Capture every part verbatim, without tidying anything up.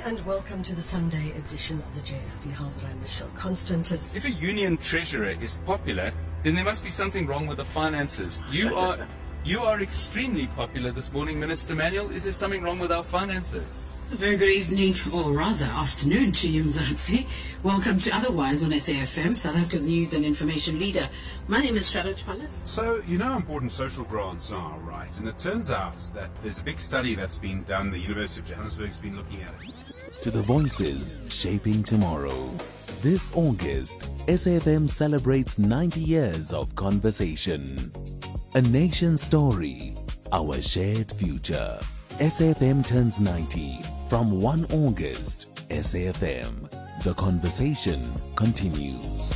And welcome to the Sunday edition of the J S P House. I'm Michelle Constant. If a union treasurer is popular, then there must be something wrong with the finances. You are you are extremely popular this morning, Minister Manuel. Is there something wrong with our finances? It's a very good evening, or rather afternoon, to you, Mzansi. Welcome to Otherwise on S A F M, South Africa's news and information leader. My name is Charlotte Pala. So, you know how important social grants are, right? And it turns out that there's a big study that's been done. The University of Johannesburg's been looking at it. To the voices shaping tomorrow. This August, S A F M celebrates ninety years of conversation. A nation's story, our shared future. S A F M turns ninety from first of August. S A F M, the conversation continues.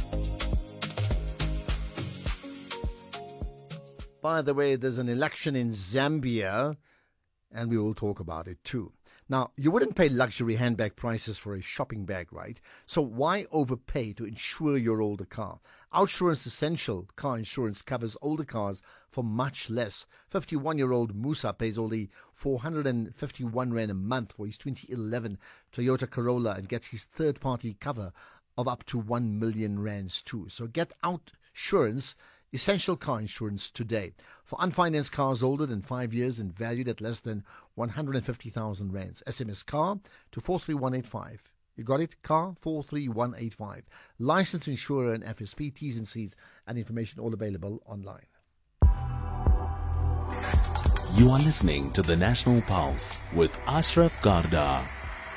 By the way, there's an election in Zambia, and we will talk about it too. Now, you wouldn't pay luxury handbag prices for a shopping bag, right? So why overpay to insure your older car? Outsurance Essential car insurance covers older cars for much less. fifty-one-year-old Musa pays only four hundred fifty-one rand a month for his twenty eleven Toyota Corolla and gets his third-party cover of up to one million rands too. So get Outsurance Essential car insurance today. For unfinanced cars older than five years and valued at less than one hundred fifty thousand rands. S M S CAR to four three one eight five. You got it? CAR four three one eight five. Licensed insurer and F S P, T's and C's, and information all available online. You are listening to the National Pulse with Ashraf Garda.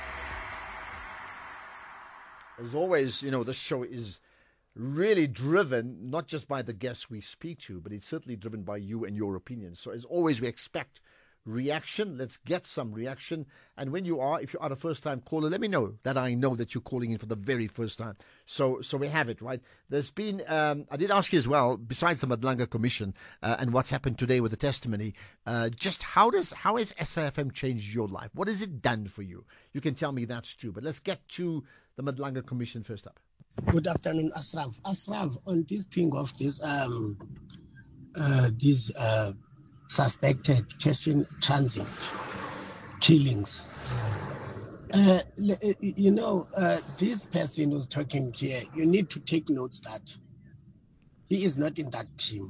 As always, you know, this show is really driven not just by the guests we speak to, but it's certainly driven by you and your opinions. So as always, we expect reaction. Let's get some reaction. And when you are, if you are a first-time caller, let me know that I know that you're calling in for the very first time. So so we have it, right? There's been, um, I did ask you as well, besides the Madlanga Commission uh, and what's happened today with the testimony, uh, just how does how has S A F M changed your life? What has it done for you? You can tell me that's true. But let's get to the Madlanga Commission first up. Good afternoon, Ashraf. Ashraf, on this thing of this, um, uh, these uh, suspected cash in transit killings, uh, you know, uh, this person who's talking here, you need to take notes that he is not in that team.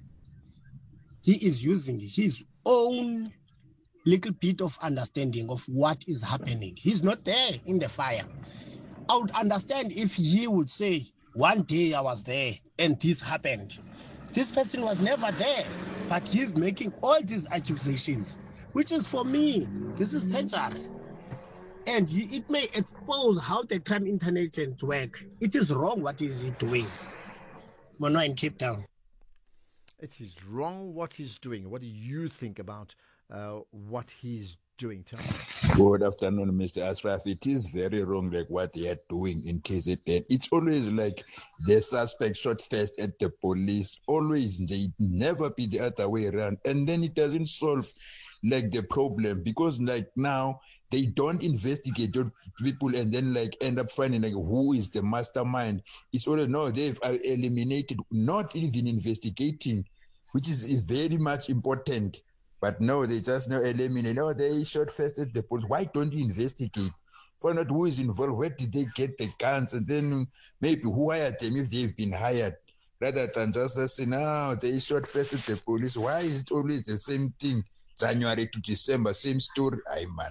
He is using his own little bit of understanding of what is happening. He's not there in the fire. I would understand if he would say, one day I was there and this happened. This person was never there, but he's making all these accusations, which is, for me, this is perjury. And he, it may expose how the crime intelligence work. It is wrong. What is he doing? Mono in Cape Town. It is wrong what he's doing. What do you think about uh, what he's doing? Tell me. Good afternoon, Mister Ashraf. It is very wrong, like what they are doing in K Z N. It's always like the suspect shot first at the police. Always, it never be the other way around. And then it doesn't solve like the problem, because like now they don't investigate those people and then like end up finding like who is the mastermind. It's always no, they've eliminated, not even investigating, which is very much important. But no, they just now eliminate. No, they shot first at the police. Why don't you investigate? Find out who is involved. Where did they get the guns? And then maybe who hired them if they've been hired. Rather than just say, no, they shot first at the police. Why is it always the same thing? January to December, same story. Aye, man.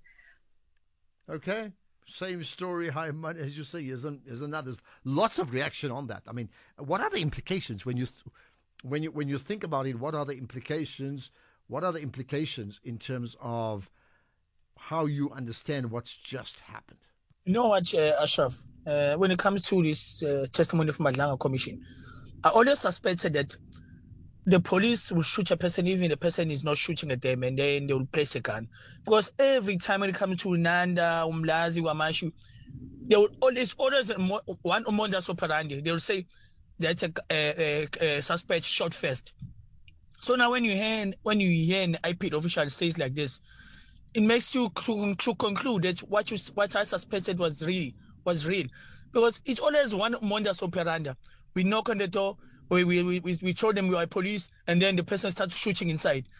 Okay. Same story, high money, as you say. There's, an, there's another. There's lots of reaction on that. I mean, what are the implications when you, when you, when you think about it? What are the implications? What are the implications in terms of how you understand what's just happened? You know what, uh, Ashraf, uh, when it comes to this uh, testimony from Madlanga Commission, I always suspected that the police will shoot a person even the person is not shooting at them, and then they will place a gun. Because every time when it comes to Nanda, Umlazi, Wamashu, they will always, always one modus operandi. They will say that a, a, a, a suspect shot first. So now when you hear when you hear an I P official says like this, it makes you to, to conclude that what you what I suspected was real was real, because it's always one modus operandi. We knock on the door, we we we we told them we are police, and then the person starts shooting inside.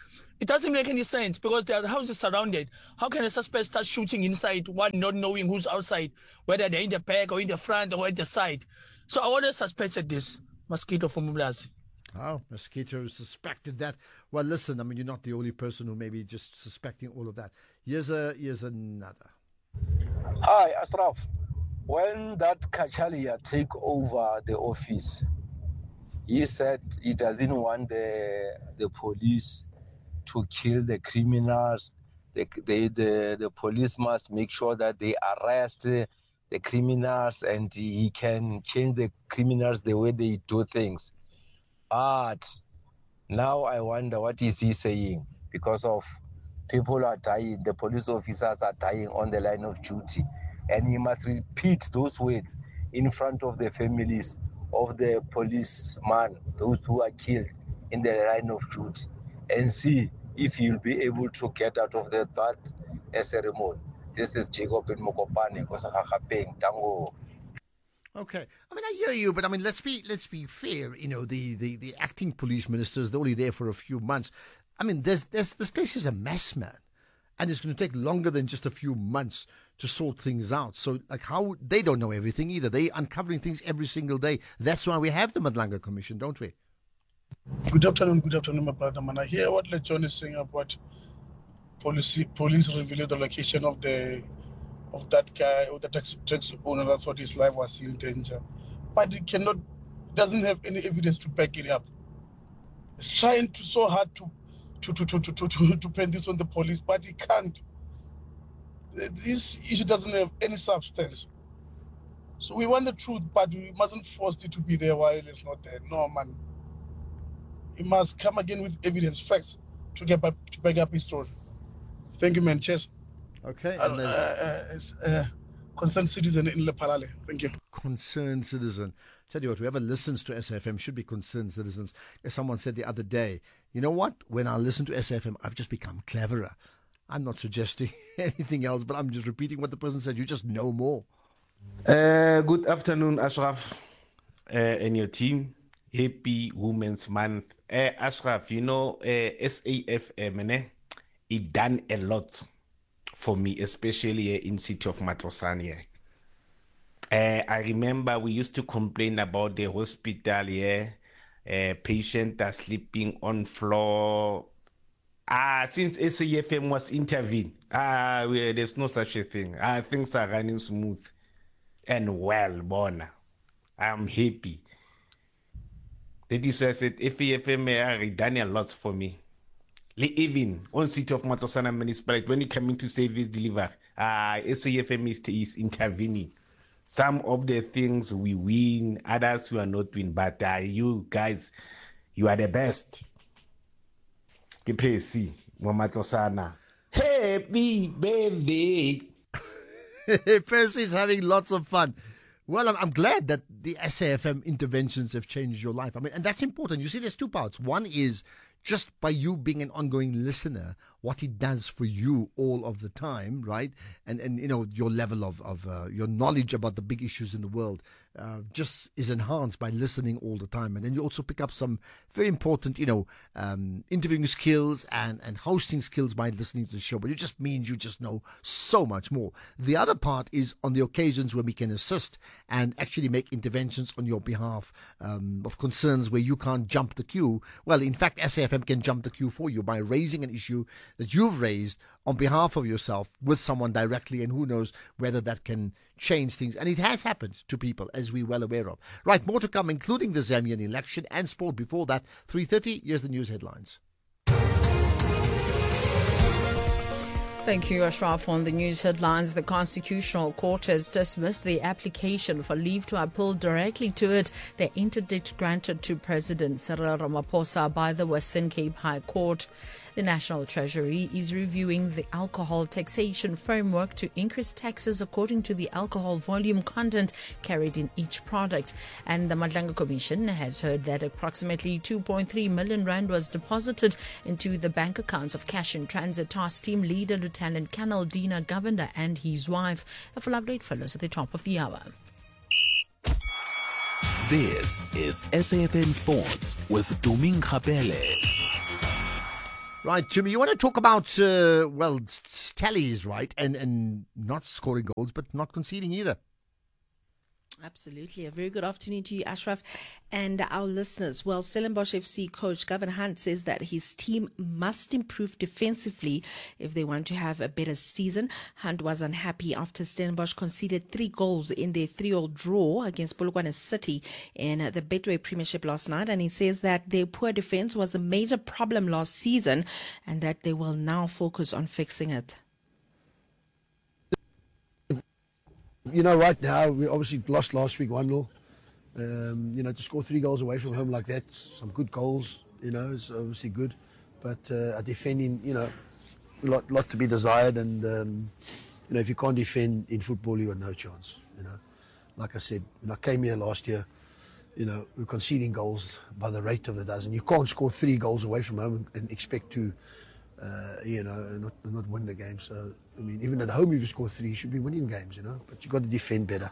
It doesn't make any sense because the house is surrounded. How can a suspect start shooting inside while not knowing who's outside, whether they're in the back or in the front or at the side? So I always suspected this. Mosquito from Mublazi. Oh, Mosquito suspected that. Well, listen, I mean, you're not the only person who may be just suspecting all of that. Here's, a, here's another. Hi, Ashraf. When that Kachalia take over the office, he said he doesn't want the the police to kill the criminals. The, the, the, the police must make sure that they arrest the criminals and he can change the criminals the way they do things. But now I wonder what is he saying because of people are dying, the police officers are dying on the line of duty. And he must repeat those words in front of the families of the policemen, those who are killed in the line of duty, and see if he'll be able to get out of the, that ceremony. This is Jacob in Mokopane, Tango. Okay, I mean I hear you, but I mean let's be let's be fair. You know, the, the, the acting police ministers, they're only there for a few months. I mean, there's there's this place is a mess, man, and it's going to take longer than just a few months to sort things out. So, like, how they don't know everything either. They uncovering things every single day. That's why we have the Madlanga Commission, don't we? Good afternoon, good afternoon, my brother, man. I hear what John is saying about police police revealing the location of the of that guy or the taxi, taxi owner that thought his life was in danger, but it cannot doesn't have any evidence to back it up. It's trying to so hard to to to to to to, to, to pin this on the police, but he can't. This issue doesn't have any substance. So we want the truth, but we mustn't force it to be there while it's not there. No, man. He must come again with evidence, facts, to get back, to back up his story. Thank you, man. Cheers. Okay. Uh, And uh, uh, it's, uh, concerned citizen in Lepalale. Thank you. Concerned citizen. Tell you what, whoever listens to S A F M should be concerned citizens. As someone said the other day, you know what? When I listen to S A F M, I've just become cleverer. I'm not suggesting anything else, but I'm just repeating what the person said. You just know more. Uh, good afternoon, Ashraf, uh, and your team. Happy Women's Month. Uh, Ashraf, you know, uh, S A F M, eh, it done a lot for me, especially uh, in city of Matlosane. Uh, I remember we used to complain about the hospital, yeah, uh, patients are sleeping on floor. Ah, since S A F M was intervened, ah, we, there's no such a thing. Ah, things are running smooth and well, Bona. I'm happy. That is why I said F A F M have done a lot for me. Even on city of Matlosana municipality, when you come into service deliver, ah, S A F M is, is intervening. Some of the things we win, others we are not win, but uh, you guys, you are the best. K C, Matlosana. Happy birthday. Percy is having lots of fun. Well, I'm, I'm glad that the S A F M interventions have changed your life. I mean, and that's important. You see, there's two parts. One is just by you being an ongoing listener, what it does for you all of the time, right? And, and you know, your level of, of uh, your knowledge about the big issues in the world uh, just is enhanced by listening all the time. And then you also pick up some very important, you know, um, interviewing skills and, and hosting skills by listening to the show. But it just means you just know so much more. The other part is on the occasions when we can assist and actually make interventions on your behalf um, of concerns where you can't jump the queue. Well, in fact, S A F M can jump the queue for you by raising an issue that you've raised on behalf of yourself with someone directly, and who knows whether that can change things. And it has happened to people, as we're well aware of. Right, more to come, including the Zambian election and sport. Before that, three thirty, here's the news headlines. Thank you, Ashraf. On the news headlines, the Constitutional Court has dismissed the application for leave to appeal directly to it the interdict granted to President Cyril Ramaphosa by the Western Cape High Court. The National Treasury is reviewing the alcohol taxation framework to increase taxes according to the alcohol volume content carried in each product. And the Madlanga Commission has heard that approximately two point three million rand was deposited into the bank accounts of Cash in Transit Task Team leader Lieutenant Colonel Dina Govender and his wife. A full update follows at the top of the hour. This is S A F M Sports with Doming Kapele. Right, Jimmy, you want to talk about, uh, well, tallies, right? And, and not scoring goals, but not conceding either. Absolutely. A very good afternoon to you, Ashraf, and our listeners. Well, Stellenbosch F C coach Gavin Hunt says that his team must improve defensively if they want to have a better season. Hunt was unhappy after Stellenbosch conceded three goals in their three-all draw against Polokwane City in the Betway Premiership last night, and he says that their poor defense was a major problem last season and that they will now focus on fixing it. You know, right now, we obviously lost last week one nil. Um, you know, to score three goals away from home like that, some good goals, you know, is obviously good. But uh, defending, you know, a lot, lot to be desired. And, um, you know, if you can't defend in football, you got no chance, you know. Like I said, when I came here last year, you know, we're conceding goals by the rate of a dozen. You can't score three goals away from home and expect to, uh, you know, not, not win the game. So, I mean, even at home, if you score three, you should be winning games, you know. But you've got to defend better.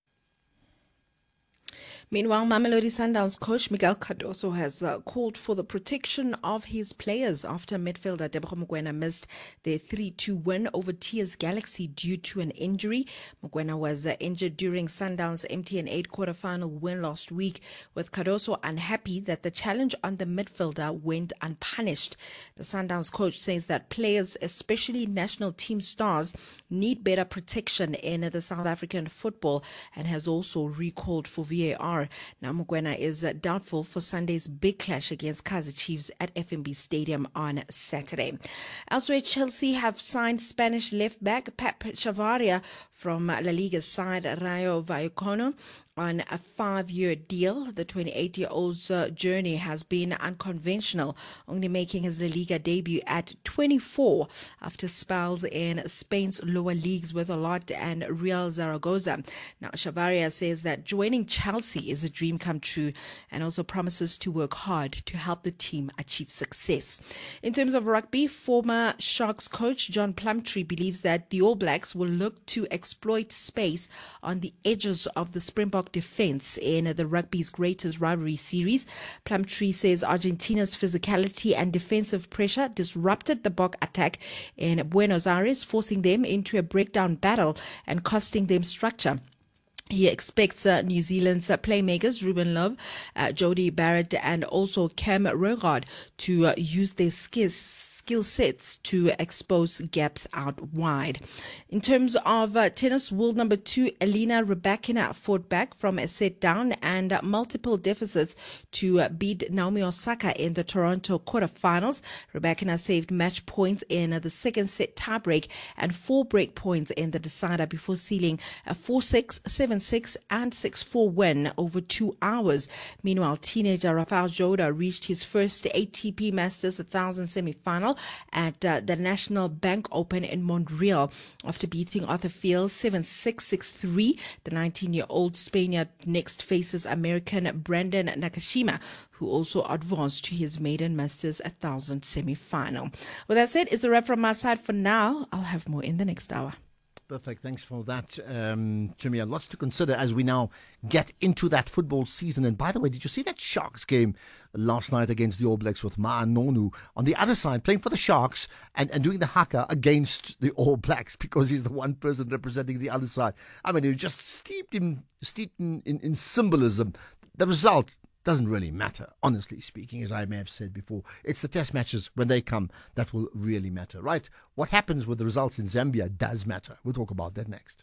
Meanwhile, Mamelodi Sundowns coach Miguel Cardoso has uh, called for the protection of his players after midfielder Tebogo Mokoena missed their three two win over T S Galaxy due to an injury. Mokoena was uh, injured during Sundowns' M T N eight quarter-final win last week, with Cardoso unhappy that the challenge on the midfielder went unpunished. The Sundowns coach says that players, especially national team stars, need better protection in the South African football and has also recalled for V A R. Now, Mokoena is doubtful for Sunday's big clash against Kaizer Chiefs at F N B Stadium on Saturday. Elsewhere, Chelsea have signed Spanish left-back Pep Chavaria from La Liga's side Rayo Vallecano on a five-year deal. The twenty-eight-year-old's uh, journey has been unconventional, only making his La Liga debut at twenty-four after spells in Spain's lower leagues with Olot and Real Zaragoza. Now, Chavaria says that joining Chelsea is a dream come true and also promises to work hard to help the team achieve success. In terms of rugby, former Sharks coach John Plumtree believes that the All Blacks will look to exploit space on the edges of the Springbok defense in the rugby's greatest rivalry series. Plumtree says Argentina's physicality and defensive pressure disrupted the Bok attack in Buenos Aires, forcing them into a breakdown battle and costing them structure. He expects uh, New Zealand's uh, playmakers, Ruben Love, uh, Jody Barrett, and also Cam Rogard to uh, use their skills. skill sets to expose gaps out wide. In terms of uh, tennis, world number two, Elena Rybakina fought back from a set down and uh, multiple deficits to uh, beat Naomi Osaka in the Toronto quarterfinals. Rybakina saved match points in uh, the second set tiebreak and four break points in the decider before sealing a four six, seven six and six four win over two hours. Meanwhile, teenager Rafael Joda reached his first A T P Masters one thousand semi-final at uh, the National Bank Open in Montreal after beating Arthur Fields seven six, six three. The nineteen-year-old Spaniard next faces American Brandon Nakashima, who also advanced to his maiden Masters one thousand semi-final. With that said, it's a wrap from my side for now. I'll have more in the next hour. Perfect. Thanks for that, um, Jimmy. And lots to consider as we now get into that football season. And by the way, did you see that Sharks game last night against the All Blacks with Ma'a Nonu on the other side, playing for the Sharks and, and doing the haka against the All Blacks because he's the one person representing the other side? I mean, it was just steeped in, steeped in, in, in symbolism. The result doesn't really matter, honestly speaking, as I may have said before. It's the test matches when they come that will really matter, right? What happens with the results in Zambia does matter. We'll talk about that next.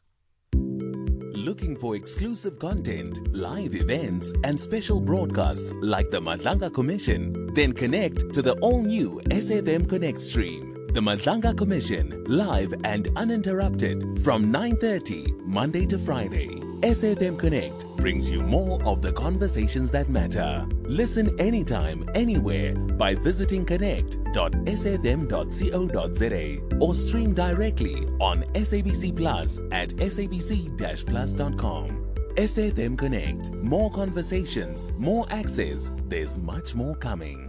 Looking for exclusive content, live events, and special broadcasts like the Madlanga Commission? Then connect to the all-new S F M Connect stream. The Madlanga Commission, live and uninterrupted from nine thirty Monday to Friday. S F M Connect brings you more of the conversations that matter. Listen anytime, anywhere by visiting connect dot s f m dot co dot z a or stream directly on S A B C Plus at s a b c dash plus dot com. S F M Connect. More conversations, more access. There's much more coming.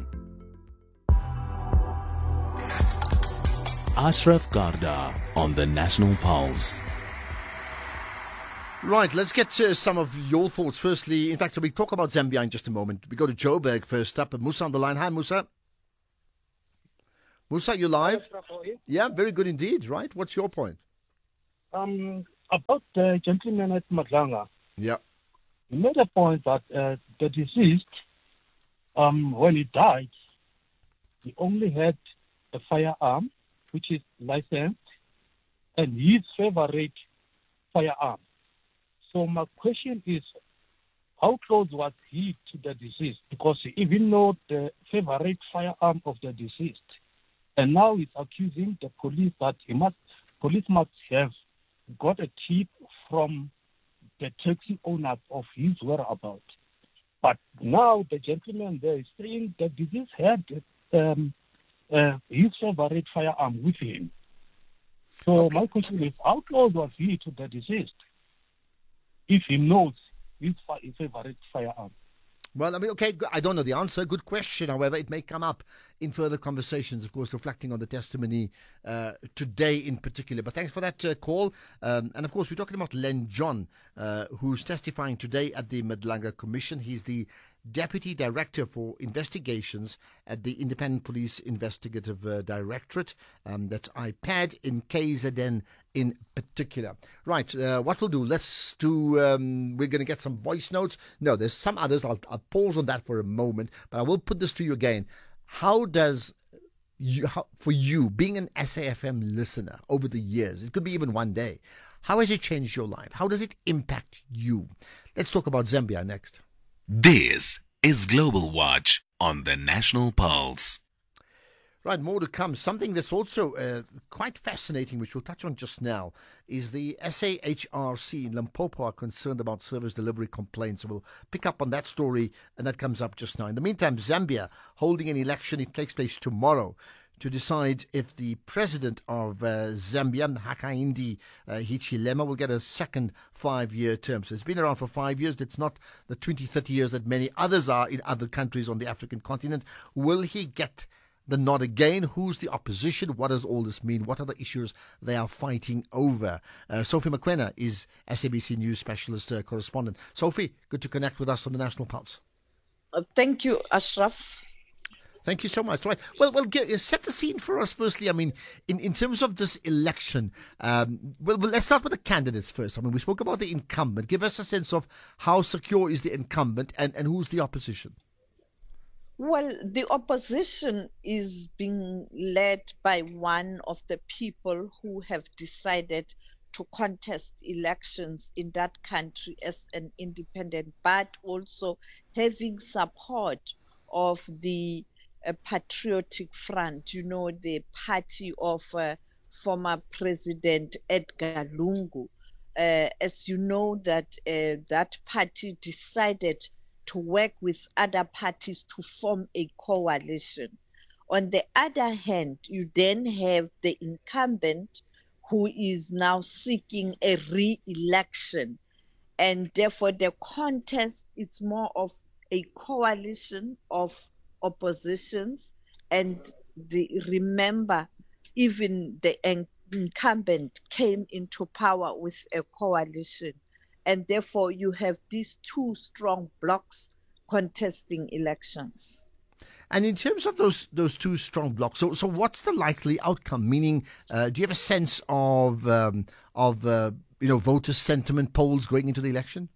Ashraf Garda on the National Pulse. Right, let's get to some of your thoughts. Firstly, in fact, so we talk about Zambia in just a moment. We go to Joburg first up. Musa on the line. Hi, Musa. Musa, you live? Yeah, very good indeed, right? What's your point? Um, about the gentleman at Madlanga. Yeah. He made a point that uh, the deceased, um, when he died, he only had a firearm, which is licensed, and his favorite firearm. So my question is, how close was he to the deceased? Because he even know the favorite firearm of the deceased. And now he's accusing the police that he must, police must have got a tip from the taxi owners of his whereabouts. But now the gentleman there is saying the deceased had um, uh, his favorite firearm with him. So okay. My question is, how close was he to the deceased if he knows his, fi- his favorite firearm? Well, I mean, okay, I don't know the answer. Good question. However, it may come up in further conversations, of course, reflecting on the testimony uh, today in particular. But thanks for that uh, call. Um, and, of course, we're talking about Len John, uh, who's testifying today at the Madlanga Commission. He's the Deputy Director for Investigations at the Independent Police Investigative uh, Directorate. Um, that's I P A D in K Z N in particular. Right, uh, what we'll do, let's do, um, we're going to get some voice notes. No, there's some others. I'll, I'll pause on that for a moment, but I will put this to you again. How does, you, how, for you, being an S A F M listener over the years, it could be even one day, how has it changed your life? How does it impact you? Let's talk about Zambia next. This is Global Watch on the National Pulse. Right, more to come. Something that's also uh, quite fascinating, which we'll touch on just now, is the S A H R C in Limpopo are concerned about service delivery complaints. So we'll pick up on that story, and that comes up just now. In the meantime, Zambia holding an election. It takes place tomorrow to decide if the president of uh, Zambia, Hakainde uh, Hichilema, will get a second five-year term. So it's been around for five years. It's not the twenty, thirty years that many others are in other countries on the African continent. Will he get the nod again? Who's the opposition? What does all this mean? What are the issues they are fighting over? Uh, Sophie Mokoena is S A B C News specialist uh, correspondent. Sophie, good to connect with us on the National Pulse. Uh, thank you, Ashraf. Thank you so much. Right. Well, well, get, set the scene for us firstly. I mean, in, in terms of this election, um, well, well, let's start with the candidates first. I mean, we spoke about the incumbent. Give us a sense of how secure is the incumbent and, and who's the opposition? Well, the opposition is being led by one of the people who have decided to contest elections in that country as an independent, but also having support of the uh, Patriotic Front, you know, the party of uh, former President Edgar Lungu. Uh, as you know, that uh, that party decided to work with other parties to form a coalition. On the other hand, you then have the incumbent who is now seeking a re-election. And therefore the contest is more of a coalition of oppositions. And the, remember, even the incumbent came into power with a coalition. And therefore, you have these two strong blocs contesting elections. And in terms of those those two strong blocs, so so what's the likely outcome? Meaning, uh, do you have a sense of um, of uh, you know voter sentiment polls going into the election?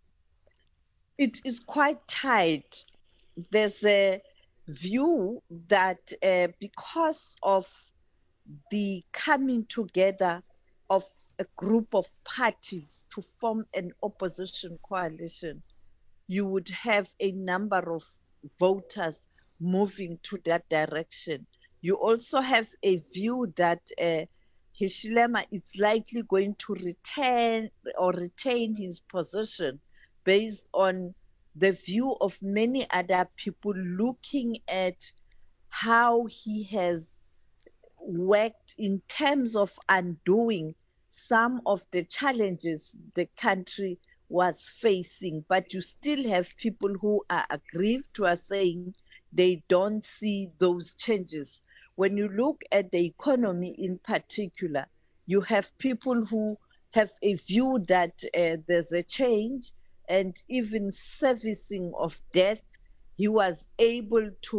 It is quite tight. There's a view that uh, because of the coming together of a group of parties to form an opposition coalition, you would have a number of voters moving to that direction. You also have a view that uh, Hichilema is likely going to retain or retain his position based on the view of many other people looking at how he has worked in terms of undoing some of the challenges the country was facing. But you still have people who are aggrieved, who are saying they don't see those changes. When you look at the economy in particular, you have people who have a view that uh, there's a change, and even servicing of death, he was able to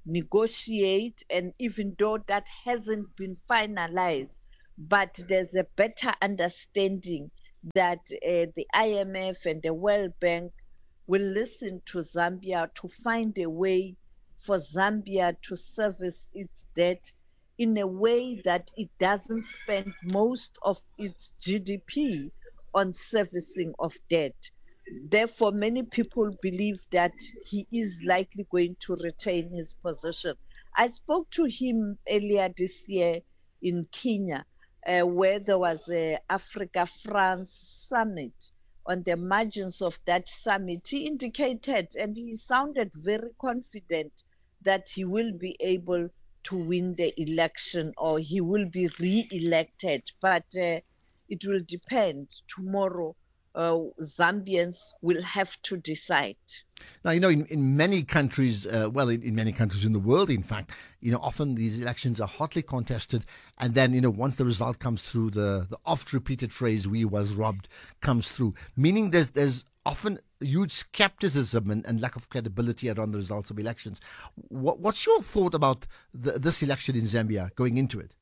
negotiate, and even though that hasn't been finalized, but there's a better understanding that uh, the I M F and the World Bank will listen to Zambia to find a way for Zambia to service its debt in a way that it doesn't spend most of its G D P on servicing of debt. Therefore, many people believe that he is likely going to retain his position. I spoke to him earlier this year in Kenya, uh, where there was a Africa-France summit. On the margins of that summit, he indicated, and he sounded very confident, that he will be able to win the election, or he will be re-elected. But uh, it will depend. Tomorrow, uh, Zambians will have to decide. Now, you know, in, in many countries, uh, well, in, in many countries in the world, in fact, you know, often these elections are hotly contested. And then, you know, once the result comes through, the, the oft-repeated phrase, we was robbed, comes through. Meaning there's there's often huge skepticism and, and lack of credibility around the results of elections. What, what's your thought about the, this election in Zambia going into it?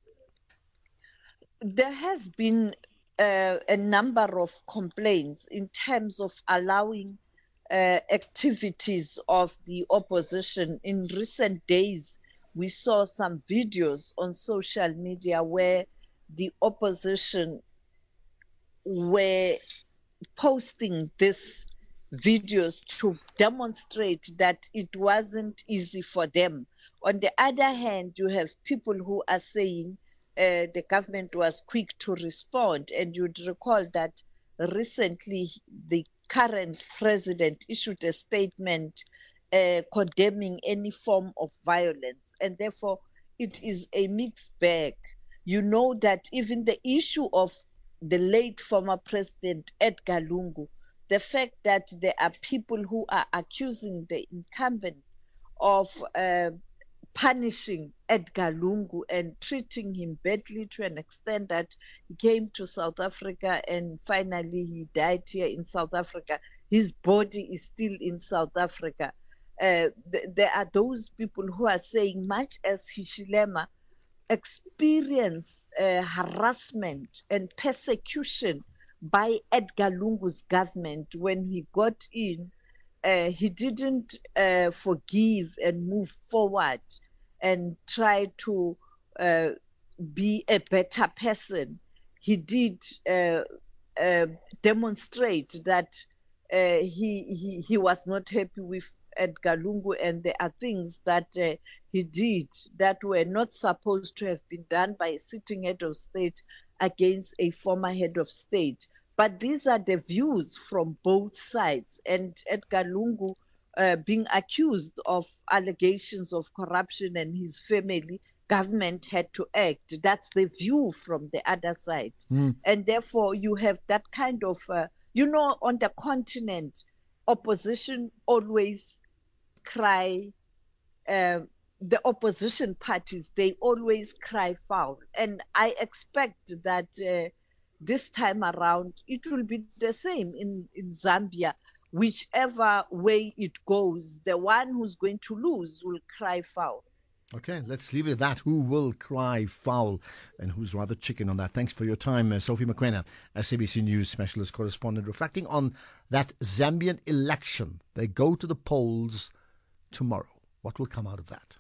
There has been uh, a number of complaints in terms of allowing uh, activities of the opposition. In recent days, we saw some videos on social media where the opposition were posting these videos to demonstrate that it wasn't easy for them. On the other hand, you have people who are saying uh, the government was quick to respond, and you'd recall that recently the current president issued a statement uh, condemning any form of violence, and therefore it is a mixed bag. You know that even the issue of the late former president Edgar Lungu, the fact that there are people who are accusing the incumbent of uh, punishing Edgar Lungu and treating him badly to an extent that he came to South Africa and finally he died here in South Africa. His body is still in South Africa. Uh, th- there are those people who are saying, much as Hichilema experience uh, harassment and persecution by Edgar Lungu's government when he got in, uh, he didn't uh, forgive and move forward and try to uh, be a better person. He did uh, uh, demonstrate that uh, he, he he was not happy with Edgar Lungu, and there are things that uh, he did that were not supposed to have been done by a sitting head of state against a former head of state. But these are the views from both sides, and Edgar Lungu uh, being accused of allegations of corruption and his family, government had to act. That's the view from the other side. Mm. And therefore you have that kind of, uh, you know, on the continent, opposition always cry, uh, the opposition parties, they always cry foul. And I expect that uh, this time around, it will be the same in, in Zambia. Whichever way it goes, the one who's going to lose will cry foul. Okay, let's leave it at that. Who will cry foul and who's rather chicken on that? Thanks for your time, uh, Sophie Mokoena, S A B C News specialist correspondent, reflecting on that Zambian election. They go to the polls tomorrow. What will come out of that?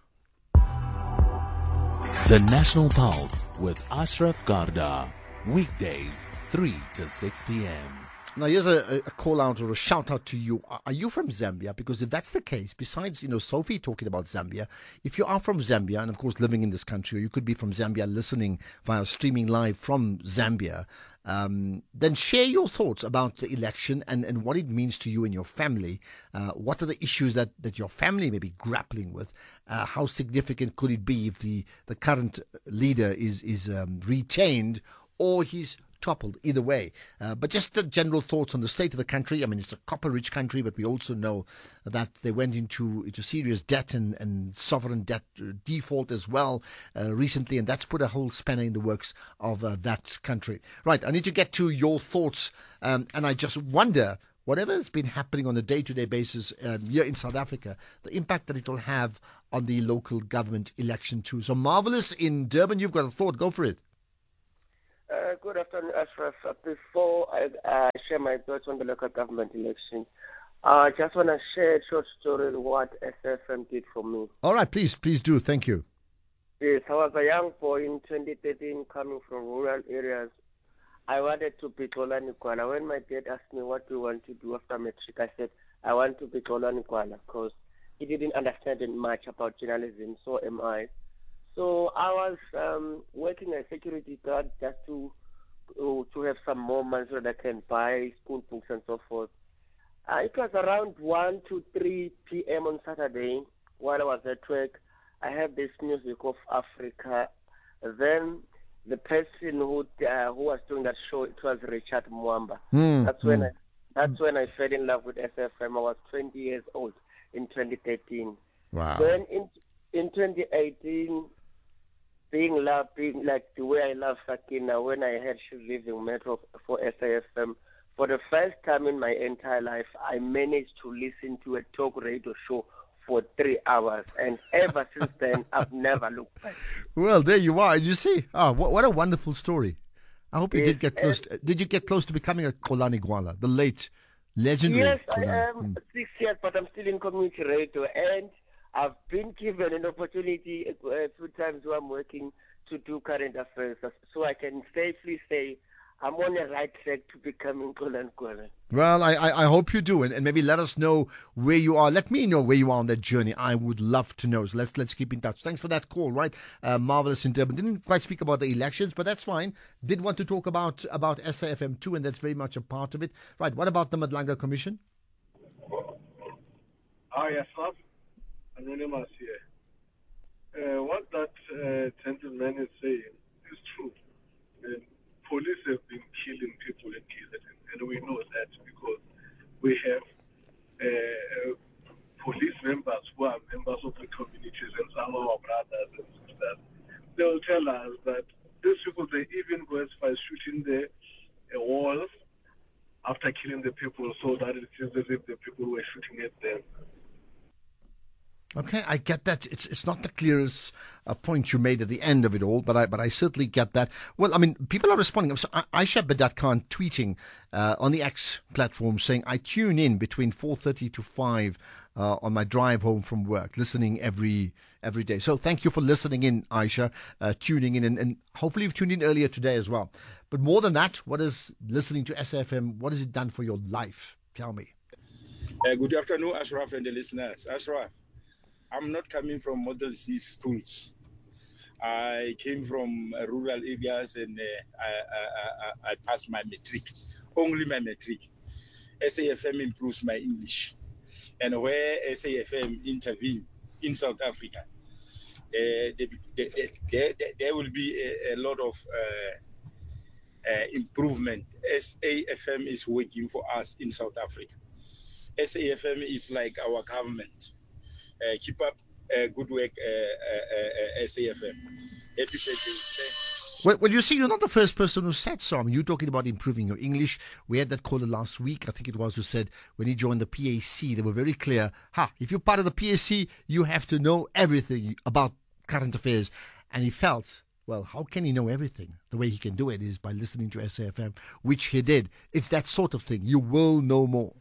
The National Pulse with Ashraf Garda. Weekdays, three to six p.m. Now, here's a, a call out or a shout out to you. Are you from Zambia? Because if that's the case, besides, you know, Sophie talking about Zambia, if you are from Zambia and, of course, living in this country, or you could be from Zambia listening via streaming live from Zambia, um, then share your thoughts about the election and, and what it means to you and your family. Uh, what are the issues that, that your family may be grappling with? Uh, how significant could it be if the, the current leader is, is um, retained or he's toppled, either way. Uh, but just the general thoughts on the state of the country. I mean, it's a copper-rich country, but we also know that they went into, into serious debt and, and sovereign debt default as well uh, recently, and that's put a whole spanner in the works of uh, that country. Right, I need to get to your thoughts, um, and I just wonder whatever has been happening on a day-to-day basis um, here in South Africa, the impact that it will have on the local government election too. So Marvelous in Durban, you've got a thought. Go for it. Uh, good afternoon, Ashraf. Uh, Before I uh, share my thoughts on the local government election, I uh, just want to share a short story of what S F M did for me. All right, please, please do. Thank you. Yes, I was a young boy in twenty thirteen coming from rural areas. I wanted to be Xolani Gwala. When my dad asked me what do you want to do after matric, I said, I want to be Xolani Gwala because he didn't understand much about journalism, so am I. So I was um, working as a security guard just to uh, to have some more money so that I can buy school books and so forth. Uh, it was around one to three p.m. on Saturday while I was at work. I heard this music of Africa. Then the person who uh, who was doing that show, it was Richard Mwamba. Mm, that's when mm. I that's when I fell in love with S F M. I was twenty years old in twenty thirteen. Wow. Then in in twenty eighteen, being love, being like the way I love Sakina, when I heard she's leaving Metro for S A F M, for the first time in my entire life, I managed to listen to a talk radio show for three hours, and ever since then, I've never looked back. Well, there you are. You see, ah, what, what a wonderful story. I hope you Yes, did get close. To, did you get close to becoming a Xolani Gwala, the late legendary? Yes, I Xolani? am Hmm. six years, but I'm still in community radio, and I've been given an opportunity a a few times where I'm working to do current affairs, so I can safely say I'm on the right track to becoming Xolani Gwala. Well, I, I, I hope you do, and, and maybe let us know where you are. Let me know where you are on that journey. I would love to know. So let's let's keep in touch. Thanks for that call, right? Uh, Marvelous in Durban. Didn't quite speak about the elections, but that's fine. Did want to talk about, about S A F M too, and that's very much a part of it. Right, what about the Madlanga Commission? Hi, Ashraf. Anonymous here. Uh, what that uh, gentleman is saying is true. Uh, police have been killing people in K Z N, and we know that because we have uh, police members who are members of the communities and some of our brothers and sisters. They'll tell us that these people, they even go as far as shooting the uh, walls after killing the people, so that it seems as if the people were shooting at them. Okay, I get that. It's it's not the clearest uh, point you made at the end of it all, but I but I certainly get that. Well, I mean, people are responding. So Aisha Badat Khan tweeting uh, on the X platform saying, "I tune in between four thirty to five uh, on my drive home from work, listening every every day." So thank you for listening in, Aisha, uh, tuning in, and, and hopefully you've tuned in earlier today as well. But more than that, what is listening to S A F M? What has it done for your life? Tell me. Uh, good afternoon, Ashraf and the listeners. Ashraf, I'm not coming from Model C schools. I came from uh, rural areas and uh, I, I, I passed my matric, only my matric. S A F M improves my English. And where S A F M intervene in South Africa, uh, there, there, there, there will be a, a lot of uh, uh, improvement. S A F M is working for us in South Africa. S A F M is like our government. Uh, keep up uh, good work, uh, uh, uh, S A F M. Happy birthday. Well, well, you see, you're not the first person who said so. I mean, you're talking about improving your English. We had that caller last week, I think it was, who said when he joined the P A C, they were very clear. Ha, if you're part of the P A C, you have to know everything about current affairs. And he felt, well, how can he know everything? The way he can do it is by listening to S A F M, which he did. It's that sort of thing. You will know more.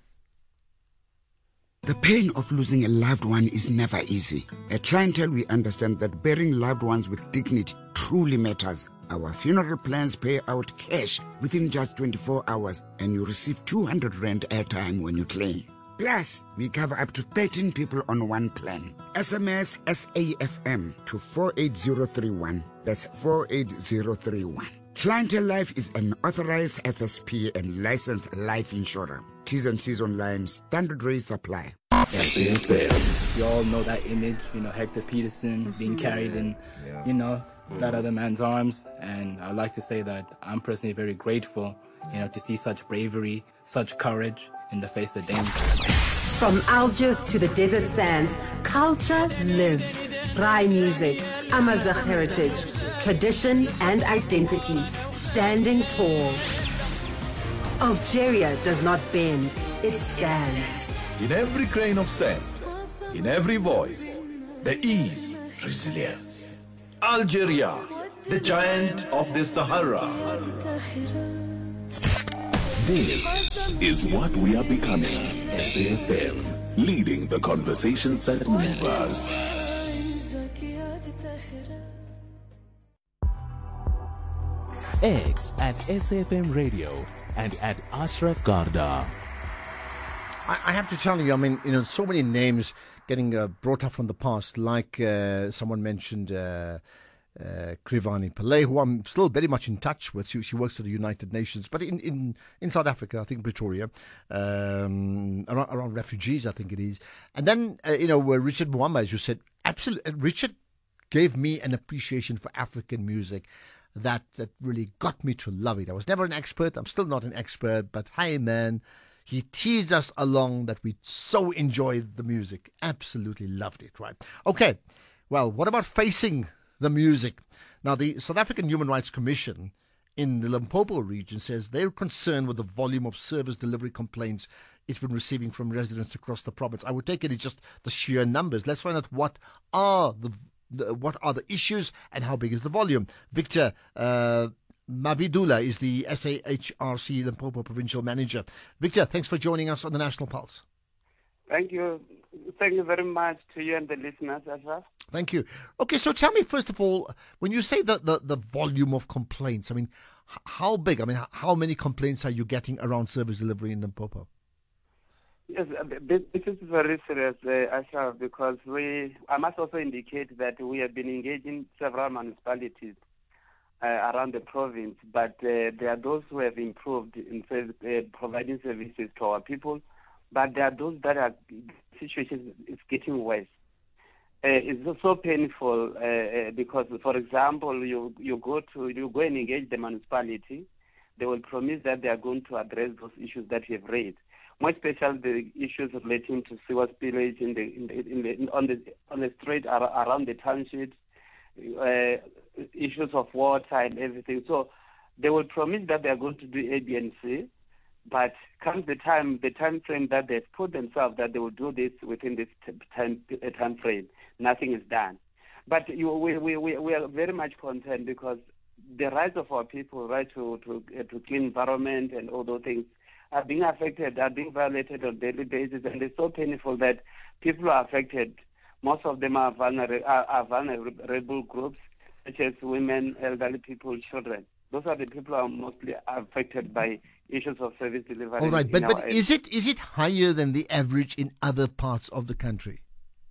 The pain of losing a loved one is never easy. At Clientele, we understand that burying loved ones with dignity truly matters. Our funeral plans pay out cash within just twenty-four hours, and you receive two hundred rand airtime when you claim. Plus, we cover up to thirteen people on one plan. S M S S A F M to four eight zero three one. That's four eight zero three one. Clientele Life is an authorized F S P and licensed life insurer. T's and C's online. Standard rates apply. S A F M. You all know that image, you know, Hector Peterson being carried in, yeah. you know, that other man's arms. And I'd like to say that I'm personally very grateful, you know, to see such bravery, such courage in the face of danger. From Algiers to the desert sands, culture lives. Rai music, Amazigh heritage, tradition and identity, standing tall. Algeria does not bend, it stands. In every grain of sand, in every voice, there is resilience. Algeria, the giant of the Sahara. This is what we are becoming. S A F M, leading the conversations that move us. X at S A F M Radio and at Ashraf Garda. I, I have to tell you, I mean, you know, so many names getting uh, brought up from the past, like uh, someone mentioned uh, uh, Krivani Pillay, who I'm still very much in touch with. She, she works at the United Nations, but in, in, in South Africa, I think Pretoria, um, around, around refugees, I think it is. And then, uh, you know, uh, Richard Mwamba, as you said, absolutely, Richard gave me an appreciation for African music that that really got me to love it. I was never an expert. I'm still not an expert, but hey, man, he teased us along that we so enjoyed the music. Absolutely loved it, right? Okay, well, what about facing the music? Now, the South African Human Rights Commission in the Limpopo region says they're concerned with the volume of service delivery complaints it's been receiving from residents across the province. I would take it as just the sheer numbers. Let's find out what are the The, what are the issues and how big is the volume? Victor uh, Mavidula is the S A H R C Limpopo Provincial Manager. Victor, thanks for joining us on the National Pulse. Thank you. Thank you very much to you and the listeners as well. Thank you. Okay, so tell me, first of all, when you say the, the, the volume of complaints, I mean, how big? I mean, how many complaints are you getting around service delivery in Limpopo? Yes, this is very serious, uh, Ashraf, because we, I must also indicate that we have been engaging several municipalities uh, around the province, but uh, there are those who have improved in uh, providing services to our people, but there are those that are, situation is getting worse. Uh, it's so painful uh, because, for example, you, you go to, you go and engage the municipality, they will promise that they are going to address those issues that you have raised. More especially the issues relating to sewer spillage in the, in the, in the, on the on the street around the townships, uh, issues of water and everything. So they will promise that they are going to do A, B, and C, but comes the time, the time frame that they've put themselves that they will do this within this time time frame, nothing is done. But you, we, we we are very much concerned because the rights of our people, right to to uh, to clean environment and all those things, are being affected, are being violated on a daily basis, and it's so painful that people are affected. Most of them are vulnerable, are, are vulnerable groups, such as women, elderly people, children. Those are the people who are mostly affected by issues of service delivery. All right, but, but area. is it is it higher than the average in other parts of the country?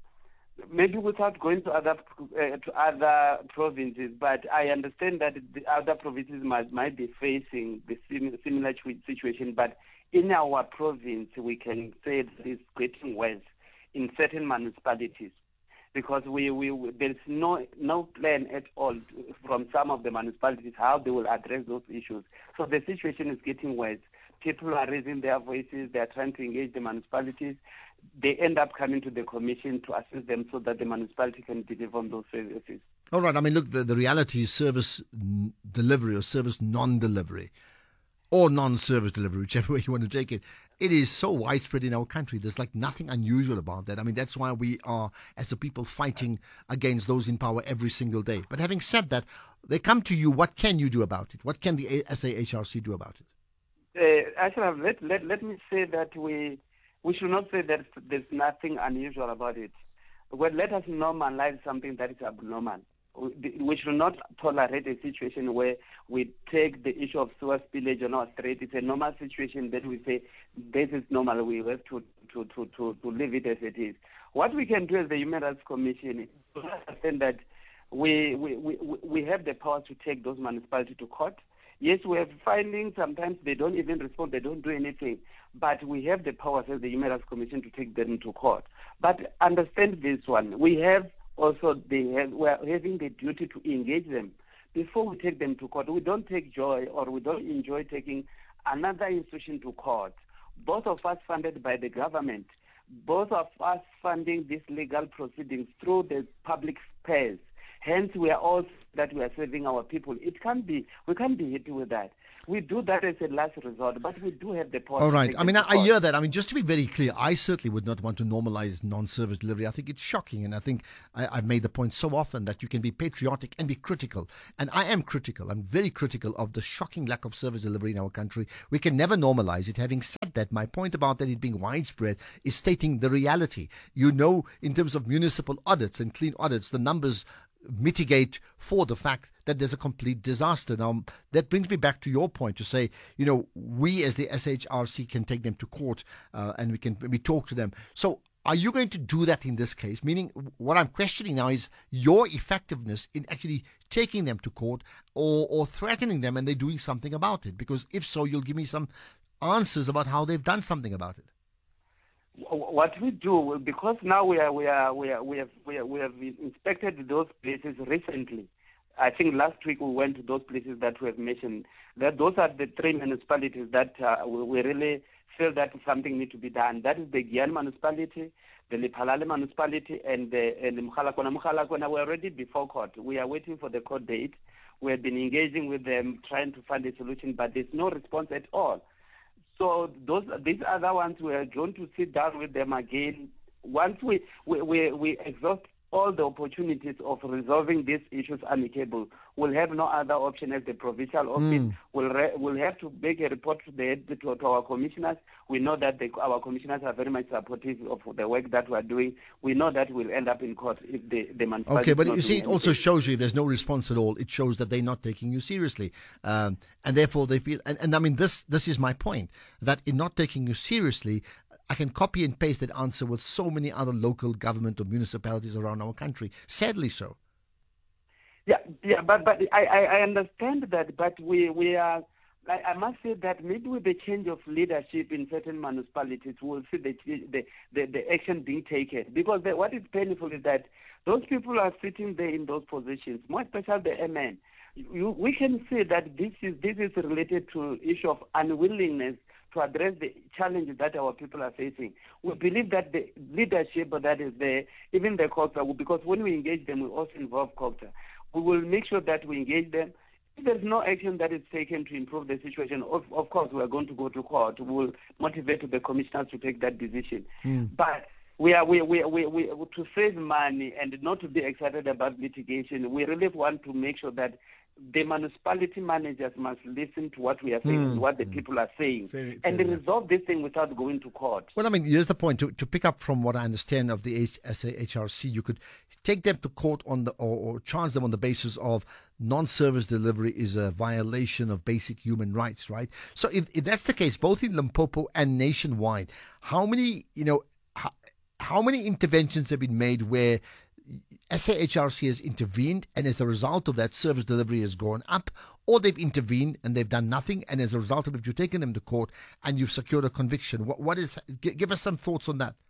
Maybe without going to other uh, to other provinces, but I understand that the other provinces might, might be facing the sim- similar situation. But in our province, we can say that it's getting worse in certain municipalities because we, we, we there's no no plan at all from some of the municipalities how they will address those issues. So the situation is getting worse. People are raising their voices. They are trying to engage the municipalities. They end up coming to the commission to assist them so that the municipality can deliver on those services. All right. I mean, look, the, the reality is service n- delivery or service non-delivery or non-service delivery, whichever way you want to take it. It is so widespread in our country. There's like nothing unusual about that. I mean, that's why we are, as a people, fighting against those in power every single day. But having said that, they come to you. What can you do about it? What can the S A H R C do about it? Uh, actually, let, let, let me say that we... We should not say that there's nothing unusual about it. Well, let us normalize something that is abnormal. We should not tolerate a situation where we take the issue of sewer spillage on our street. It's a normal situation that we say, this is normal. We have to, to, to, to, to leave it as it is. What we can do as the Human Rights Commission is to understand that we, we, we, we have the power to take those municipalities to court. Yes, we have findings. Sometimes they don't even respond. They don't do anything. But we have the powers as the Human Rights Commission to take them to court. But understand this one. We have also the have, we are having the duty to engage them before we take them to court. We don't take joy or we don't enjoy taking another institution to court. Both of us funded by the government. Both of us funding these legal proceedings through the public space. Hence, we are all that we are serving our people. It can't be, we can't be happy with that. We do that as a last resort, but we do have the power. All to right. take I mean, them I, to I hear court. that. I mean, just to be very clear, I certainly would not want to normalize non-service delivery. I think it's shocking, and I think I, I've made the point so often that you can be patriotic and be critical. And I am critical. I'm very critical of the shocking lack of service delivery in our country. We can never normalize it. Having said that, my point about that it being widespread is stating the reality. You know, in terms of municipal audits and clean audits, the numbers mitigate for the fact that there's a complete disaster. Now, that brings me back to your point to say, you know, we as the S H R C can take them to court uh, and we can we talk to them. So are you going to do that in this case? Meaning, what I'm questioning now is your effectiveness in actually taking them to court or, or threatening them and they're doing something about it. Because if so, you'll give me some answers about how they've done something about it. What we do, because now we are we are we are we have we, are, we have inspected those places recently. I think last week we went to those places that we have mentioned. That those are the three municipalities that uh, we, we really feel that something needs to be done. That is the Giyani municipality, the Lephalale municipality, and the and the Mokgalakwana. Mokgalakwana, we're already before court. We are waiting for the court date. We have been engaging with them, trying to find a solution, but there's no response at all. So those these other ones, we are going to sit down with them again. Once we we, we, we exhaust all the opportunities of resolving these issues amicable, we'll have no other option as the provincial office. Mm. We'll, re, we'll have to make a report to, the, to, to our commissioners. We know that the, our commissioners are very much supportive of the work that we're doing. We know that we'll end up in court if the, the municipality. Okay, but is not you see, doing it also anything. shows you there's no response at all. It shows that they're not taking you seriously. Um, and therefore they feel, and, and I mean, this this is my point, that in not taking you seriously, I can copy and paste that answer with so many other local government or municipalities around our country. Sadly so. Yeah, yeah, but but I, I, I understand that, but we we are. I, I must say that maybe with the change of leadership in certain municipalities, we'll see the the the, the action being taken. Because the, what is painful is that those people are sitting there in those positions, more especially the M N. You, we can say that this is this is related to issue of unwillingness to address the challenges that our people are facing. We believe that the leadership that is there, even the COGTA, because when we engage them, we also involve COGTA. We will make sure that we engage them. If there's no action that is taken to improve the situation, of, of course, we are going to go to court. We will motivate the commissioners to take that decision. Mm. But we are we, we, we, we to save money and not to be excited about litigation, we really want to make sure that the municipality managers must listen to what we are saying, Mm. what the people are saying, Very- and very resolve this thing without going to court. Well, I mean, here's the point. To, to pick up from what I understand of the H- S A H R C, you could take them to court on the or, or charge them on the basis of non-service delivery is a violation of basic human rights, right? So if, if that's the case, both in Limpopo and nationwide, how many, you know, how, how many interventions have been made where S A H R C has intervened, and as a result of that, service delivery has gone up, or they've intervened and they've done nothing, and as a result of it, you've taken them to court and you've secured a conviction? What, what is? G- give us some thoughts on that.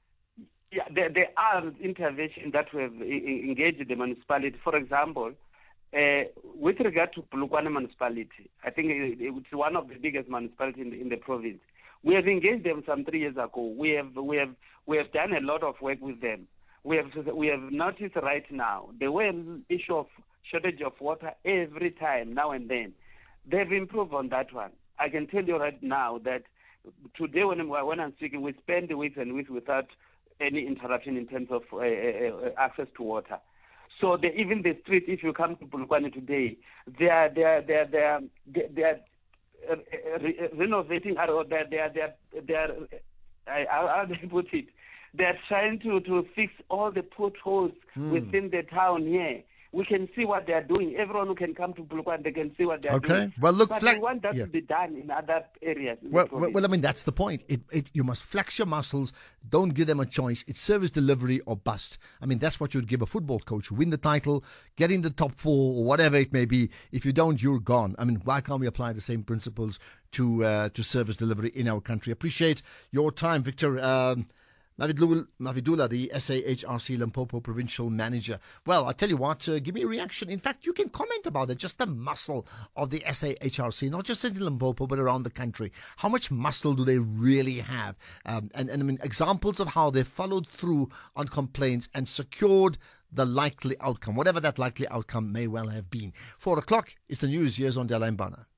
Yeah, there, there are interventions that we have e- e- engaged the municipality. For example, uh, with regard to Polokwane municipality, I think it, it's one of the biggest municipalities in the, in the province. We have engaged them some three years ago. We have we have we have done a lot of work with them. We have we have noticed right now the way issue of shortage of water every time now and then. They've improved on that one. I can tell you right now that today when I'm, when I'm speaking, we spend weeks and weeks without any interruption in terms of uh, uh, access to water. So the, even the streets, if you come to Polokwane today, they are they are they are they are, they are uh, re- renovating or they are they are they are, they are I, how do I put it? They're trying to, to fix all the potholes Hmm. within the town here. We can see what they're doing. Everyone who can come to Polokwane, they can see what they're Okay. doing. Well, look, but flag- we want that yeah. to be done in other areas. in the Well, well, province. well, I mean, that's the point. It, it, you must flex your muscles. Don't give them a choice. It's service delivery or bust. I mean, that's what you'd give a football coach. Win the title, get in the top four, or whatever it may be. If you don't, you're gone. I mean, why can't we apply the same principles to uh, to service delivery in our country? Appreciate your time, Victor. Um, Mavidula, Mavidula, the S A H R C Limpopo Provincial Manager. Well, I tell you what, uh, give me a reaction. In fact, you can comment about it, just the muscle of the S A H R C, not just in Limpopo, but around the country. How much muscle do they really have? Um, and, and I mean, examples of how they followed through on complaints and secured the likely outcome, whatever that likely outcome may well have been. Four o'clock is the news. Here's on Dela Mbana.